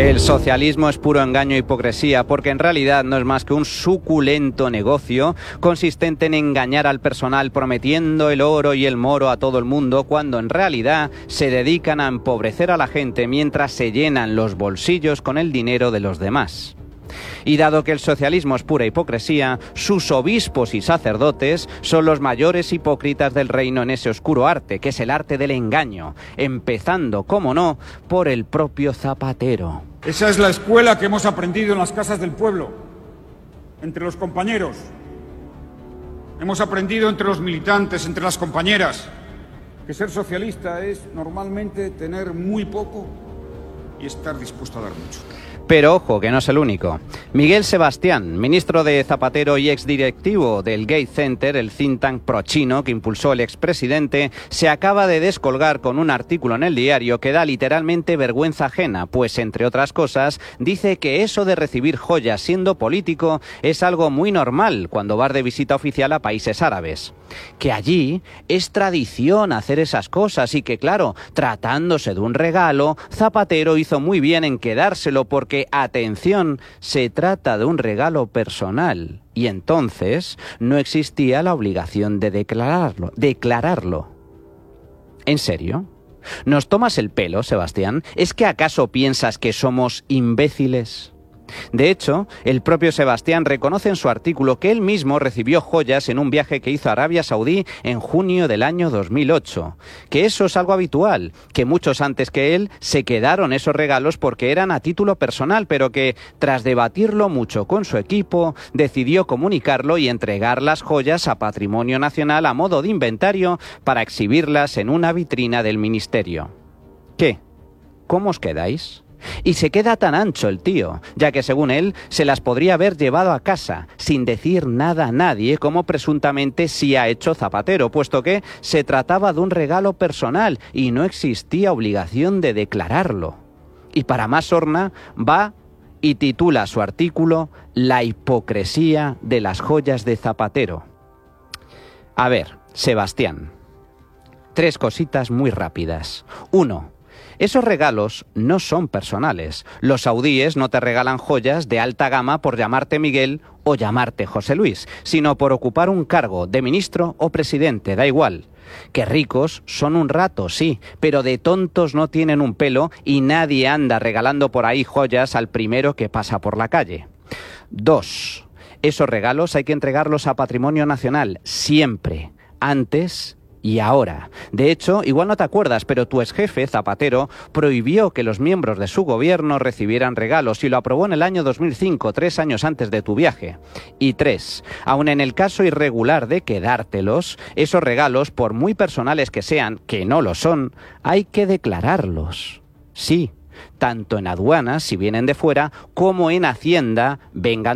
El socialismo es puro engaño e hipocresía porque en realidad no es más que un suculento negocio consistente en engañar al personal prometiendo el oro y el moro a todo el mundo cuando en realidad se dedican a empobrecer a la gente mientras se llenan los bolsillos con el dinero de los demás. Y dado que el socialismo es pura hipocresía, sus obispos y sacerdotes son los mayores hipócritas del reino en ese oscuro arte, que es el arte del engaño, empezando, como no, por el propio Zapatero. Esa es la escuela que hemos aprendido en las casas del pueblo, entre los compañeros. Hemos aprendido entre los militantes, entre las compañeras, que ser socialista es normalmente tener muy poco y estar dispuesto a dar mucho. Pero ojo, que no es el único. Miguel Sebastián, ministro de Zapatero y exdirectivo del Gate Center, el think tank pro-chino que impulsó el expresidente, se acaba de descolgar con un artículo en El Diario que da literalmente vergüenza ajena, pues entre otras cosas dice que eso de recibir joyas siendo político es algo muy normal cuando vas de visita oficial a países árabes. Que allí es tradición hacer esas cosas y que claro, tratándose de un regalo, Zapatero hizo muy bien en quedárselo porque, atención, se trata de un regalo personal y entonces no existía la obligación de declararlo. ¿En serio? ¿Nos tomas el pelo, Sebastián? ¿Es que acaso piensas que somos imbéciles? De hecho, el propio Sebastián reconoce en su artículo que él mismo recibió joyas en un viaje que hizo a Arabia Saudí en junio del año 2008. Que eso es algo habitual, que muchos antes que él se quedaron esos regalos porque eran a título personal, pero que, tras debatirlo mucho con su equipo, decidió comunicarlo y entregar las joyas a Patrimonio Nacional a modo de inventario para exhibirlas en una vitrina del ministerio. ¿Qué? ¿Cómo os quedáis? Y se queda tan ancho el tío, ya que según él se las podría haber llevado a casa, sin decir nada a nadie, como presuntamente sí ha hecho Zapatero, puesto que se trataba de un regalo personal y no existía obligación de declararlo. Y para más sorna, va y titula su artículo La hipocresía de las joyas de Zapatero. A ver, Sebastián, 3 cositas muy rápidas. 1. Esos regalos no son personales. Los saudíes no te regalan joyas de alta gama por llamarte Miguel o llamarte José Luis, sino por ocupar un cargo de ministro o presidente, da igual. Que ricos son un rato, sí, pero de tontos no tienen un pelo y nadie anda regalando por ahí joyas al primero que pasa por la calle. 2. Esos regalos hay que entregarlos a Patrimonio Nacional, siempre, antes y ahora. De hecho, igual no te acuerdas, pero tu exjefe, Zapatero, prohibió que los miembros de su gobierno recibieran regalos y lo aprobó en el año 2005, 3 años antes de tu viaje. Y 3. Aun en el caso irregular de quedártelos, esos regalos, por muy personales que sean, que no lo son, hay que declararlos. Sí, tanto en aduanas, si vienen de fuera, como en Hacienda, vengan